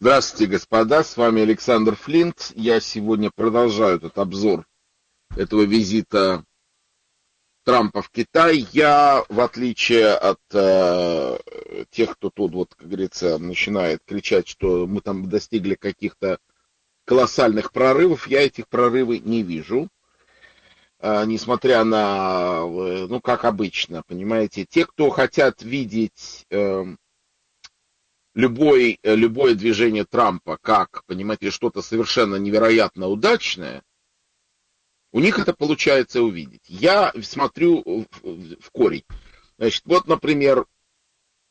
Здравствуйте, господа, с вами Александр Флинт. Я сегодня продолжаю этот обзор этого визита Трампа в Китай. Я, в отличие от тех, кто тут, вот, как говорится, начинает кричать, что мы там достигли каких-то колоссальных прорывов, я этих прорывов не вижу. Несмотря на, ну, как обычно, понимаете, те, кто хотят видеть любое движение Трампа как, понимаете, что-то совершенно невероятно удачное, у них это получается увидеть. Я смотрю в корень. Значит, вот, например,